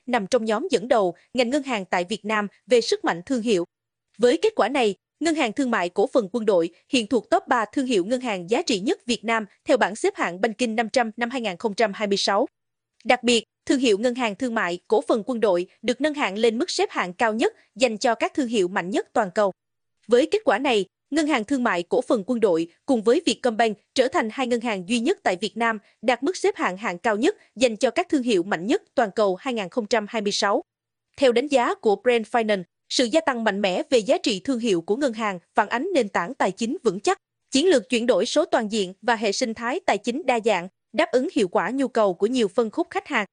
nằm trong nhóm dẫn đầu ngành ngân hàng tại Việt Nam về sức mạnh thương hiệu. Với kết quả này, Ngân hàng Thương mại Cổ phần Quân đội hiện thuộc top 3 thương hiệu ngân hàng giá trị nhất Việt Nam theo bảng xếp hạng Banking 500 năm 2026. Đặc biệt, thương hiệu Ngân hàng Thương mại Cổ phần Quân đội được nâng hạng lên mức xếp hạng cao nhất dành cho các thương hiệu mạnh nhất toàn cầu. Với kết quả này, Ngân hàng Thương mại Cổ phần Quân đội cùng với Vietcombank trở thành hai ngân hàng duy nhất tại Việt Nam đạt mức xếp hạng cao nhất dành cho các thương hiệu mạnh nhất toàn cầu 2026. Theo đánh giá của Brand Finance, sự gia tăng mạnh mẽ về giá trị thương hiệu của ngân hàng phản ánh nền tảng tài chính vững chắc, chiến lược chuyển đổi số toàn diện và hệ sinh thái tài chính đa dạng, đáp ứng hiệu quả nhu cầu của nhiều phân khúc khách hàng.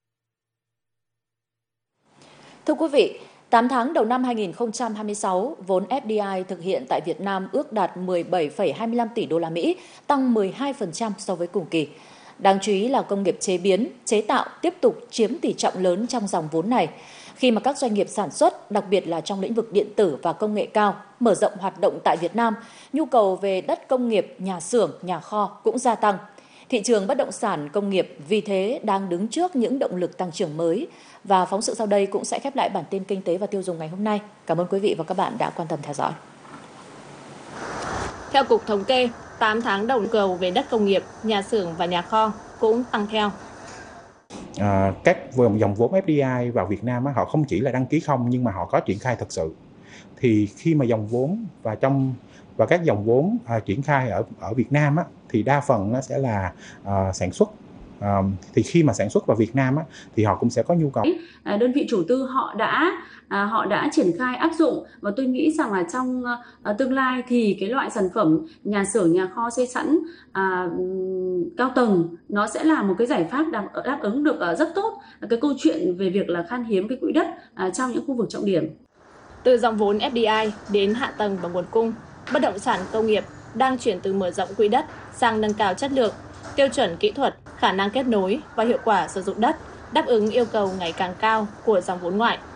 Thưa quý vị, 8 tháng đầu năm 2026, vốn FDI thực hiện tại Việt Nam ước đạt 17,25 tỷ đô la Mỹ, tăng 12% so với cùng kỳ. Đáng chú ý là công nghiệp chế biến, chế tạo tiếp tục chiếm tỷ trọng lớn trong dòng vốn này, khi mà các doanh nghiệp sản xuất, đặc biệt là trong lĩnh vực điện tử và công nghệ cao, mở rộng hoạt động tại Việt Nam, nhu cầu về đất công nghiệp, nhà xưởng, nhà kho cũng gia tăng. Thị trường bất động sản công nghiệp vì thế đang đứng trước những động lực tăng trưởng mới. Và phóng sự sau đây cũng sẽ khép lại bản tin kinh tế và tiêu dùng ngày hôm nay. Cảm ơn quý vị và các bạn đã quan tâm theo dõi. Theo Cục Thống kê, 8 tháng đầu cầu về đất công nghiệp, nhà xưởng và nhà kho cũng tăng theo. Các dòng vốn FDI vào Việt Nam họ không chỉ là đăng ký không nhưng mà họ có triển khai thật sự. Thì khi mà dòng vốn và các dòng vốn triển khai ở Việt Nam thì đa phần nó sẽ là sản xuất. Thì khi mà sản xuất vào Việt Nam thì họ cũng sẽ có nhu cầu. Đơn vị chủ tư họ đã triển khai áp dụng, và tôi nghĩ rằng là trong tương lai thì cái loại sản phẩm nhà xưởng, nhà kho xây sẵn cao tầng nó sẽ là một cái giải pháp đáp ứng được rất tốt cái câu chuyện về việc là khan hiếm cái quỹ đất trong những khu vực trọng điểm. Từ dòng vốn FDI đến hạ tầng và nguồn cung, bất động sản công nghiệp đang chuyển từ mở rộng quỹ đất sang nâng cao chất lượng, tiêu chuẩn kỹ thuật, khả năng kết nối và hiệu quả sử dụng đất, đáp ứng yêu cầu ngày càng cao của dòng vốn ngoại.